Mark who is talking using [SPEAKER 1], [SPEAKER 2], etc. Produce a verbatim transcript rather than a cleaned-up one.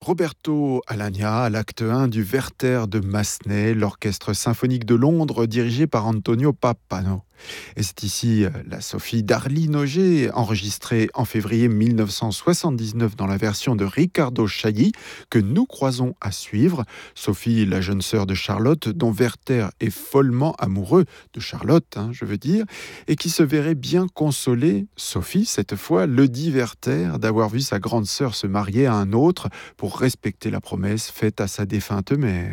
[SPEAKER 1] Roberto Alagna à l'acte un du Werther de Massenet, l'orchestre symphonique de Londres dirigé par Antonio Pappano. Et c'est ici euh, la Sophie d'Arline Auger, enregistrée en février mille neuf cent soixante-dix-neuf dans la version de Riccardo Chailly, que nous croisons à suivre. Sophie, la jeune sœur de Charlotte, dont Werther est follement amoureux de Charlotte, hein, je veux dire, et qui se verrait bien consolée, Sophie, cette fois, le dit Werther, d'avoir vu sa grande sœur se marier à un autre pour respecter la promesse faite à sa défunte mère.